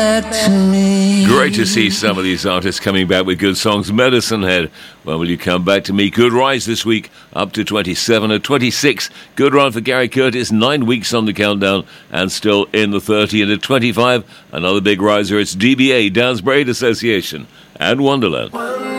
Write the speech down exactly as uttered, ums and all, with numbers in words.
Great to see some of these artists coming back with good songs. Medicine Head, When Will You Come Back to Me? Good rise this week, up to twenty-seven. At twenty-six, good run for Gary Curtis, nine weeks on the countdown and still in the thirty. And at twenty-five, another big riser, it's D B A, Dance Braid Association, and Wonderland.